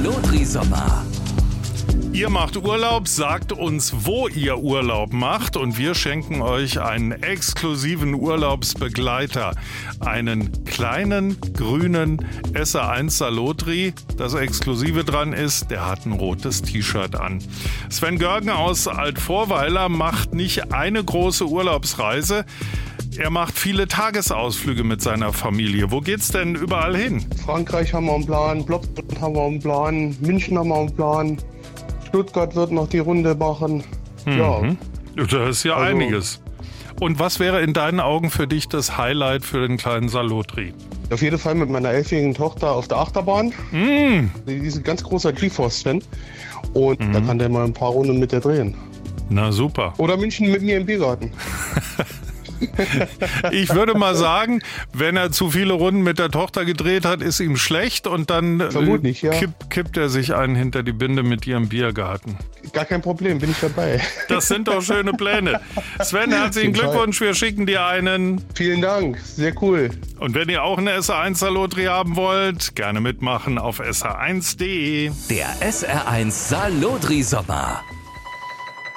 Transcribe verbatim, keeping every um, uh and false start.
Salotri-Sommer. Ihr macht Urlaub, sagt uns, wo ihr Urlaub macht und wir schenken euch einen exklusiven Urlaubsbegleiter. Einen kleinen, grünen S R eins Salotri. Das Exklusive dran ist, der hat ein rotes T-Shirt an. Sven Görgen aus Altvorweiler macht nicht eine große Urlaubsreise. Er macht viele Tagesausflüge mit seiner Familie. Wo geht's denn überall hin? Frankreich haben wir einen Plan, Blockburg haben wir einen Plan, München haben wir einen Plan. Stuttgart wird noch die Runde machen. Mhm. Ja. Das ist ja Also, einiges. Und was wäre in deinen Augen für dich das Highlight für den kleinen Salotri? Auf jeden Fall mit meiner elfjährigen Tochter auf der Achterbahn. Mm. Die ist ein ganz großer GeForce-Fan. Und Mhm. da kann der mal ein paar Runden mit der drehen. Na super. Oder München mit mir im Biergarten. Ich würde mal sagen, wenn er zu viele Runden mit der Tochter gedreht hat, ist ihm schlecht und dann Vermutlich, ja. kipp, kippt er sich einen hinter die Binde mit ihr im Biergarten. Gar kein Problem, bin ich dabei. Das sind doch schöne Pläne. Sven, herzlichen Glückwunsch, wir schicken dir einen. Vielen Dank, sehr cool. Und wenn ihr auch eine S R eins Salotri haben wollt, gerne mitmachen auf S R eins punkt de. Der S R eins Salotri-Sommer.